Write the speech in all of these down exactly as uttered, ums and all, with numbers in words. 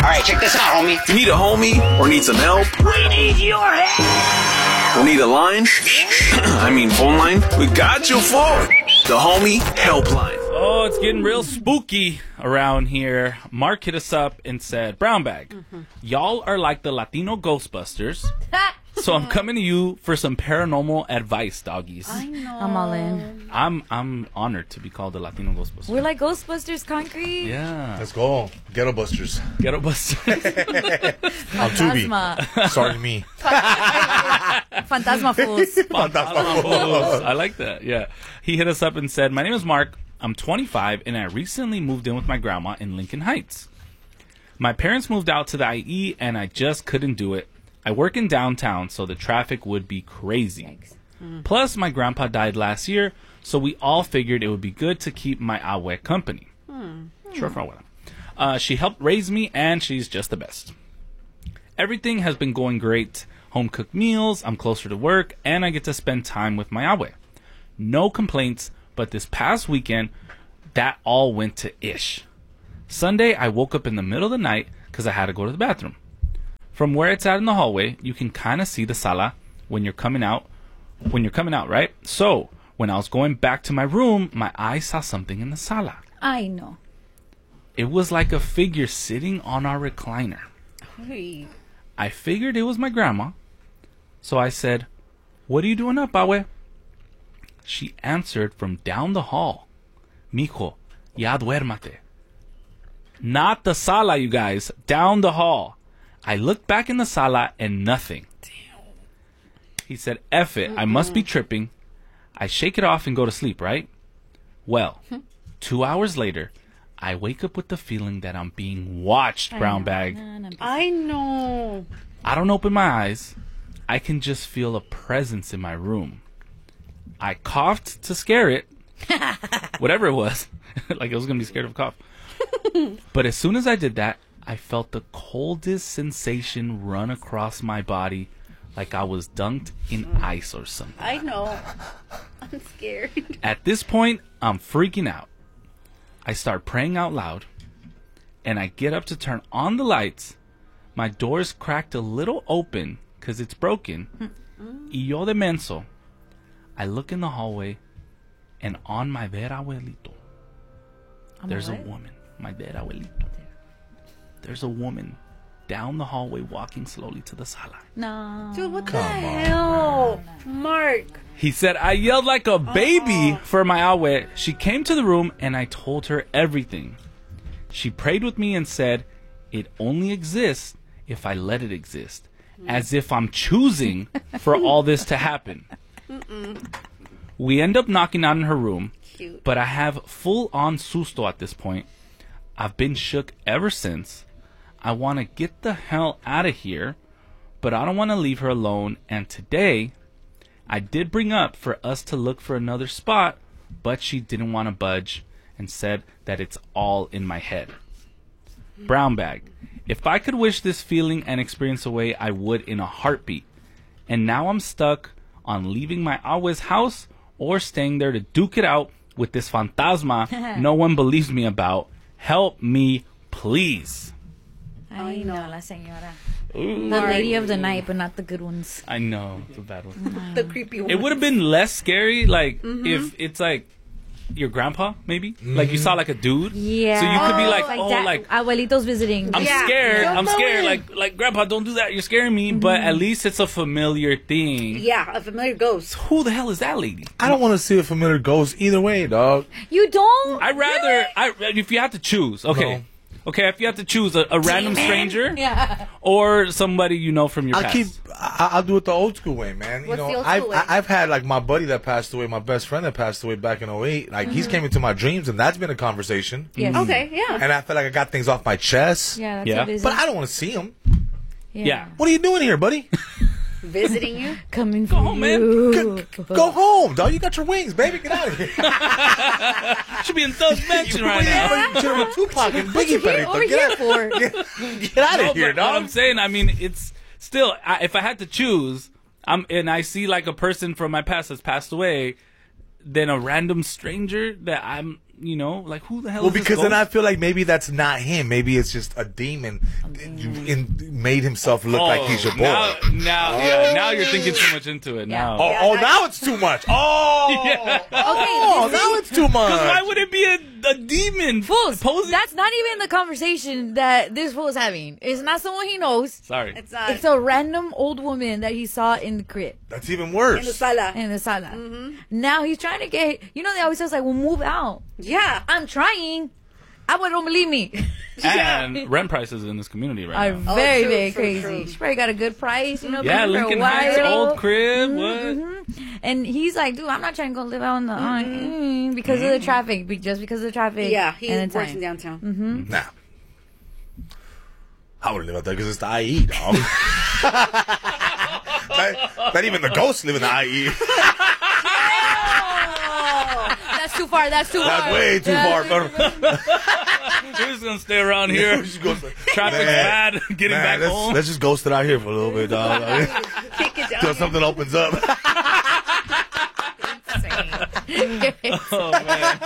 right, check this out, homie. You need a homie or need some help? We need your help. Or need a line? I mean phone line? We got you for the Homie Helpline. Oh, it's getting real spooky around here. Mark hit us up and said, Brown Bag, mm-hmm. y'all are like the Latino Ghostbusters. So I'm coming to you for some paranormal advice, doggies. I know. I'm all in. I'm I'm honored to be called the Latino Ghostbuster. We're like Ghostbusters, Concrete. Yeah. Let's go. Ghetto Busters. Ghetto Busters. On Tubi. Starting me. Fantasma Fools. Fantasma Fools. I like that. Yeah. He hit us up and said, my name is Mark. I'm twenty-five, and I recently moved in with my grandma in Lincoln Heights. My parents moved out to the I E, and I just couldn't do it. I work in downtown, so the traffic would be crazy. Mm. Plus, my grandpa died last year, so we all figured it would be good to keep my abue company. Mm. Sure, for abuela. Uh, she helped raise me, and she's just the best. Everything has been going great. Home-cooked meals, I'm closer to work, and I get to spend time with my abue. No complaints, but this past weekend, that all went to ish. Sunday, I woke up in the middle of the night because I had to go to the bathroom. From where it's at in the hallway, you can kind of see the sala when you're coming out. When you're coming out, right? So, when I was going back to my room, my eye saw something in the sala. I know. It was like a figure sitting on our recliner. Hey. I figured it was my grandma. So I said, what are you doing up, abue? She answered from down the hall. Mijo, ya duérmate. Not the sala, you guys. Down the hall. I looked back in the sala and nothing. Damn. He said, F it, mm-hmm. I must be tripping. I shake it off and go to sleep, right? Well, two hours later, I wake up with the feeling that I'm being watched, Brown Bag. I know. I don't open my eyes. I can just feel a presence in my room. I coughed to scare it. Whatever it was. Like I was going to be scared of a cough. But as soon as I did that, I felt the coldest sensation run across my body like I was dunked in ice or something. I know. I'm scared. At this point, I'm freaking out. I start praying out loud, and I get up to turn on the lights. My door's cracked a little open because it's broken. Y yo de menso, I look in the hallway, and on my ver abuelito, there's a woman. My ver abuelito. There's a woman down the hallway walking slowly to the sala. No. Dude, what Come the on, hell? Mark. He said, I yelled like a baby uh-oh. for my abue. She came to the room and I told her everything. She prayed with me and said, it only exists if I let it exist. As if I'm choosing for all this to happen. Mm-mm. We end up knocking on her room. Cute. But I have full-on susto at this point. I've been shook ever since. I want to get the hell out of here, but I don't want to leave her alone. And today, I did bring up for us to look for another spot, but she didn't want to budge and said that it's all in my head. Brown Bag, if I could wish this feeling and experience away, I would in a heartbeat. And now I'm stuck on leaving my abue's house or staying there to duke it out with this fantasma no one believes me about. Help me, please. I know, la señora. Ooh. The lady of the night, but not the good ones. I know, it's a bad one. The creepy one. It would have been less scary, like, mm-hmm. if it's like your grandpa, maybe? Mm-hmm. Like you saw like a dude. Yeah. So you could be like, like oh, that, like abuelito's visiting. I'm yeah. scared. Don't I'm scared. in. Like, like grandpa, don't do that. You're scaring me. Mm-hmm. But at least it's a familiar thing. Yeah, a familiar ghost. Who the hell is that lady? I don't want to see a familiar ghost either way, dog. You don't? I'd rather, really? I, if you have to choose, okay. No. Okay, if you have to choose a, a random stranger Yeah. or somebody you know from your I'll past. keep. I, I'll do it the old school way, man. You What's know, the old I've school way? I- I've had like my buddy that passed away, my best friend that passed away back in oh eight. Like he's came into my dreams, and that's been a conversation. Yes. Okay, yeah. And I feel like I got things off my chest. Yeah, that's Yeah. a visit. But I don't want to see him. yeah. Yeah. What are you doing here, buddy? Visiting you? Coming Go for home, man. you. Go home, dog. You got your wings, baby. Get out of here. Should be in Thug's Mansion right now. You should have Tupac and Biggie, Here, Perrito. over Get here out- for. Get, get out of No, here, but what I'm dog. saying, I mean, it's still, I, if I had to choose, I'm, and I see like a person from my past that's passed away, then a random stranger that I'm you know, like who the hell? Well, is this because then I ghost? feel like maybe that's not him. Maybe it's just a demon in, made himself look like he's your boy. Now, now, yeah, now you're thinking too much into it. Now, Oh, oh, now it's too much. Oh, Yeah. oh, now it's too much. why would it be a, a demon? Fools, posing? that's not even the conversation that this fool is having. It's not someone he knows. Sorry. It's not It's a random old woman that he saw in the crib, That's even worse. in the sala. in the sala. Now he's trying to get, you know, they always says like, well, move out. Yeah. I'm trying. I would don't believe me. And rent prices in this community Are right now. very, true, very true, crazy. true. She probably got a good price, you know. Yeah, been for a Lincoln Heights, while. old crib. Mhm. What? And he's like, dude, I'm not trying to go live out in the mm because of the traffic, be- just because of the traffic. Yeah, he and the works in time. downtown. Nah. I wouldn't live out there because it's the I E, dog. not, not even the ghosts live in the I E. That's too far. That's too That's far. way too Yeah. far. We're just gonna stay around here. Just go- Traffic's Man, bad. Getting man, back let's, home. let's just ghost it out here for a little bit, dog. Kick it down. Till something opens up. Oh man.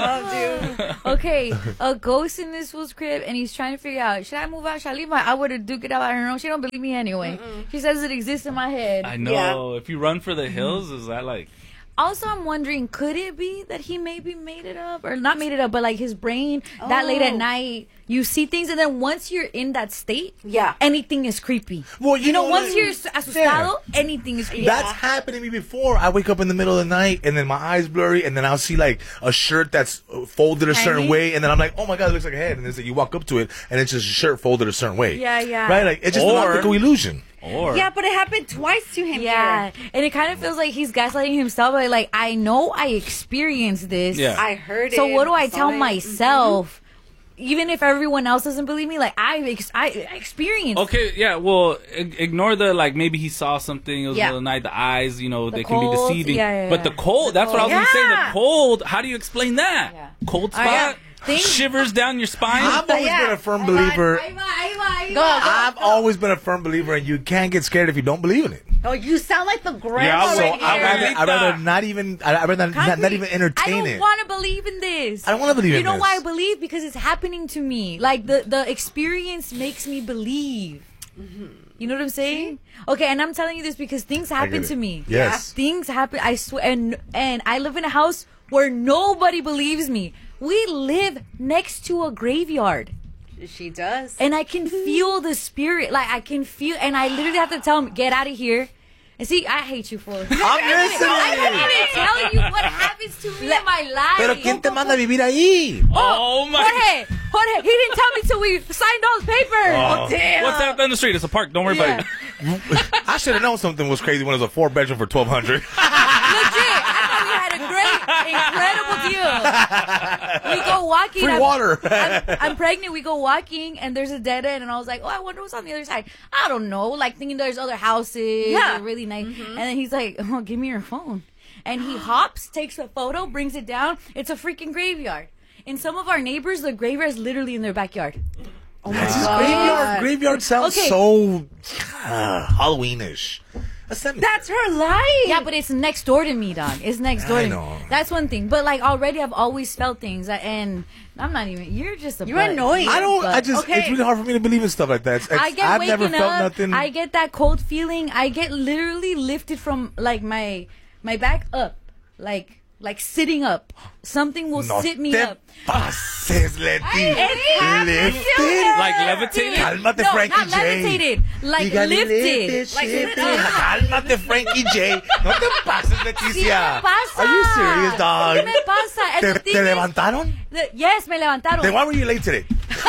Oh, dude. Okay, a ghost in this fool's crib, and he's trying to figure out, should I move out? Should I leave my? I would have duked it out. I don't know. She don't believe me anyway. She says it exists in my head. I know. If you run for the hills, is that like? Also, I'm wondering, could it be that he maybe made it up, or not made it up, but like his brain that late at Oh. night, you see things, and then once you're in that state, Yeah. anything is creepy. Well, you you know, know once what? you're asustado, anything is creepy. That's happened to me before. I wake up in the middle of the night and then my eyes blurry and then I'll see like a shirt that's uh, folded a certain Hanging? way and then I'm like, oh my god, it looks like a head. And then so you walk up to it and it's just a shirt folded a certain way. Yeah, yeah. Right? Like it's just an Or- optical illusion. Or Yeah, but it happened twice to him. Yeah, Here. and it kind of feels like he's gaslighting himself. But like, I know I experienced this. Yeah. I heard it. So what do I saw tell it. myself? Even if everyone else doesn't believe me, like I, ex- I experienced. okay, yeah. Well, ig- ignore the like. Maybe he saw something. It was Yeah. the middle of the night. The eyes, you know, The they can be cold, deceiving. yeah, yeah, But the yeah. cold. That's what I was gonna say. Yeah. The cold. How do you explain that? Yeah. Cold Oh, spot. yeah. Things- Shivers down your spine. I've always Yeah. been a firm believer. Ahí va, ahí va, ahí Go, va. go. I've always been a firm believer and you can't get scared if you don't believe in it. Oh, you sound like the grandma Yeah, So so right I'd here. rather, I'd rather Abuelita. not even I'd rather not, not, not even entertain I don't it. want to believe in this. I don't wanna believe you in know this. why I believe? Because it's happening to me. Like the the experience makes me believe. You know what I'm saying? Okay, and I'm telling you this because things happen it. to me. Yes. Things happen. I swear, and and I live in a house where nobody believes me. We live next to a graveyard. She does. And I can feel the spirit. Like, I can feel, and I literally have to tell him, get out of here. And see, I hate you for it. I'm I can't listening. even tell you what happens to me in my life. Pero ¿quién te manda a vivir ahí? Oh my. Jorge, Jorge, he didn't tell me till we signed all the papers. Oh. Damn. What's that down the street? It's a park. Don't worry Yeah. about it. I should have known something was crazy when it was a four bedroom for twelve hundred. Legit, I thought we had a great, incredible deal. We go walking. Free I'm- water. I'm, I'm pregnant. We go walking, and there's a dead end, and I was like, "Oh, I wonder what's on the other side." I don't know, like thinking there's other houses. Yeah. they're really nice. And then he's like, "Oh, give me your phone," and he hops, takes a photo, brings it down. It's a freaking graveyard. In some of our neighbors, the graveyard is literally in their backyard. Oh my Graveyard, graveyard sounds Okay. so uh, Halloweenish. That's not- That's her life. Yeah, but it's next door to me, dog. It's next door I to know. me. That's one thing. But like already, I've always felt things, and I'm not even. You're just a. You're butt. annoying. I don't. I But- just. okay. It's really hard for me to believe in stuff like that. It's, I it's- get I've waking never felt up. nothing. I get that cold feeling. I get literally lifted from like my my back up, like like sitting up. Something will No sit me te up. pases, Leti. happened Lifted. to Like levitated? Cálmate, No, Frankie not J. levitated. Like Diga, lifted. Like lifted. Cálmate, Frankie J. No te pases, ¿Qué Leticia. me pasa? Are you serious, dog? ¿Qué me pasa? And ¿Te, the thing te is- levantaron? the- yes, me levantaron. Then why were you late today? It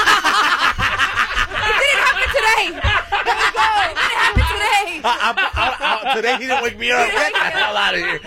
didn't happen today. Let me go. It didn't happen today. I, I, I, I, today he didn't wake me up. Get the hell out of here.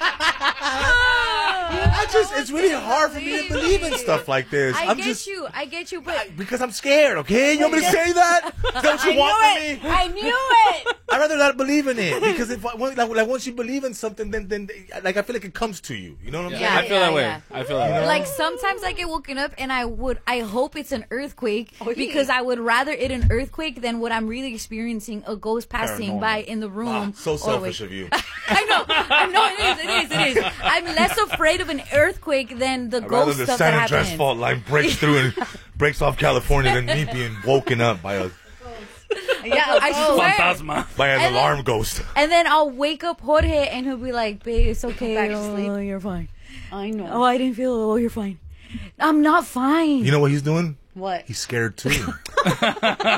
I just, it's really hard for me to believe in stuff like this. I I'm get just, you. I get you, but because I'm scared, okay? You want me to say that? Is that what you I want knew from it. me? I knew it. I'd rather not believe in it because if I, like, like once you believe in something, then then like I feel like it comes to you. You know what I'm Yeah, saying? I feel yeah, that way. yeah. I feel that way. Like sometimes I get woken up and I would I hope it's an earthquake Oh, yeah. because I would rather it an earthquake than what I'm really experiencing a ghost passing Paranormal. by in the room. Ah, so or selfish wait. of you. I know, I know it is, it is, it is. I'm less afraid of an earthquake than the I'd rather ghost the stuff San that Andreas happens. fault line breaks through and breaks off California than me being woken up by a Yeah, I swear. Fantasma. by an And then- alarm ghost. And then I'll wake up Jorge and he'll be like, "Babe, it's okay. back to Oh, sleep. you're fine. I know. Oh, I didn't feel. Oh, you're fine. I'm not fine." You know what he's doing? What? He's scared too. Because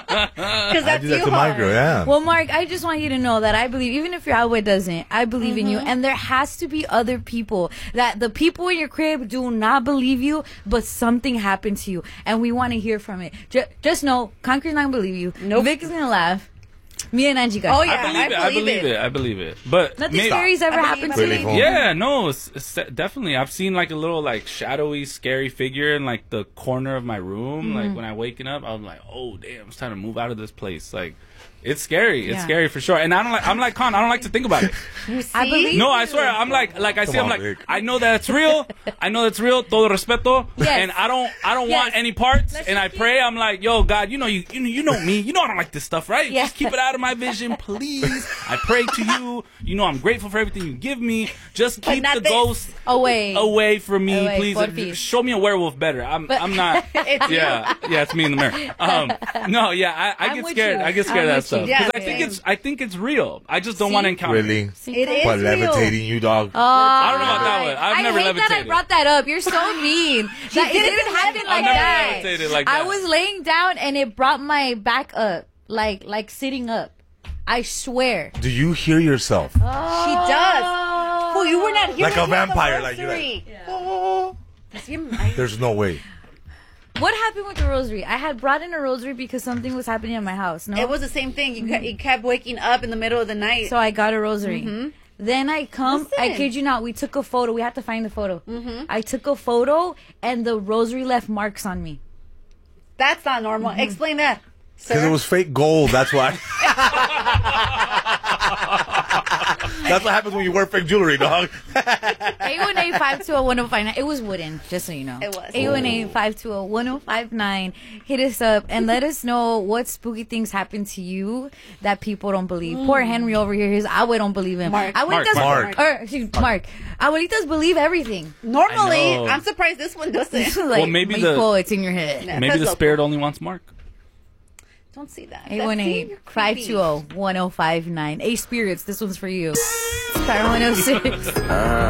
I that's do that you, to my hard. girl. Yeah. Well, Mark, I just want you to know that I believe, even if your outlet doesn't, I believe in you. Mm-hmm. And there has to be other people that the people in your crib do not believe you, but something happened to you. And we want to hear from it. Just, just know, Concrete's not going to believe you. Nope. Vic is going to laugh. Me and Angie got Oh, it. yeah. I believe I it. I believe believe it. it. I believe it. But Nothing maybe- scari's ever I happened believe to it. me. Really? Yeah, no, it's, it's definitely. I've seen like a little like shadowy, scary figure in like the corner of my room. Mm-hmm. Like when I waking up, I'm like, oh damn, it's time to move out of this place. Like, it's scary. It's Yeah. scary for sure. And I don't like. I'm like Con. I don't like to think about it. You see? I believe No, I swear. I'm like, like I Come say, I'm on, like, Vic. I know that it's real. I know that's real. Todo respeto. Yes. And I don't, I don't Yes. want any parts. Let's and I just pray. I'm like, yo, God, you know, you, you know, you know me. You know I don't like this stuff, right? Yeah. Just keep it out of my vision, please. I pray to you. You know, I'm grateful for everything you give me. Just keep not the this. ghost Away. away from me, Away, please. porfis. Show me a werewolf better. I'm, But- I'm not. It's you. yeah, yeah, it's me in the mirror. Um, no, yeah, I, I I'm get with scared. you. I get scared I'm of that with stuff you. because Yeah, I think same. it's, I think it's real. I just don't See? want to encounter it. Really? It is What, real. levitating you, dog? Oh, I don't know about that one. I've I never hate that I levitated. brought that up. You're so mean. that, it didn't didn't happen I've like never that. levitated like I that. was laying down and it brought my back up, like like sitting up. I swear. Do you hear yourself? She does. Well, you were not here. Like a when we had the vampire, like you're rosary. Oh. Does he- I- There's no way. What happened with the rosary? I had brought in a rosary because something was happening at my house. No, It was the same thing. You, ke- you kept waking up in the middle of the night. so I got a rosary. Then I come. I Listen. kid you not. We took a photo. We had to find the photo. I took a photo, and the rosary left marks on me. That's not normal. Explain that. Because Sir. it was fake gold. That's why. That's what happens when you wear fake jewelry, dog. eight one eight, five two zero, one zero five nine. It was wooden, just so you know. It was. eight one eight, five two zero, one zero five nine. Hit us up and let us know what spooky things happen to you that people don't believe. Poor Henry over here, his abue don't believe him. Mark. Abuelitas, Mark. Or, excuse, Mark. Abuelitas believe everything. Normally, I know. I'm surprised this one doesn't. like, Well, maybe the- Mijo, it's in your head. Yeah. Maybe the That's spirit only wants Mark. Don't see that. eight one eight, five two zero, one zero five nine. Hey, spirits, this one's for you. Star one oh six.